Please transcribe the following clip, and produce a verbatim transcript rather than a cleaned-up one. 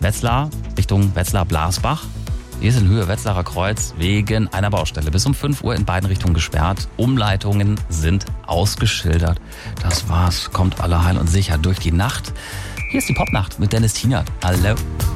Wetzlar Richtung Wetzlar-Blasbach. Hier ist in Höhe Wetzlarer Kreuz wegen einer Baustelle bis um fünf Uhr in beiden Richtungen gesperrt. Umleitungen sind ausgeschildert. Das war's. Kommt alle heil und sicher durch die Nacht. Hier ist die Popnacht mit Dennis Tienert. Hallo.